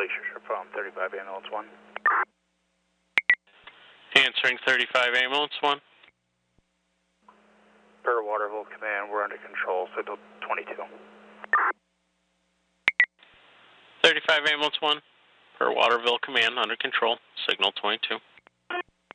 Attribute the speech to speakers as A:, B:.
A: Glacier Ship from 35 Ambulance 1.
B: Answering 35 Ambulance 1.
A: Per Waterville Command, we're under control, signal 22.
B: 35 Ambulance 1. Per Waterville Command, under control, signal 22.